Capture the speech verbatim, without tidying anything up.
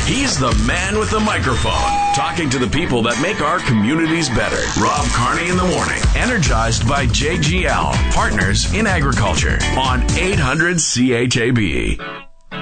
He's the man with the microphone, talking to the people that make our communities better. Rob Carney in the morning, energized by J G L, Partners in Agriculture, on eight hundred C H A B.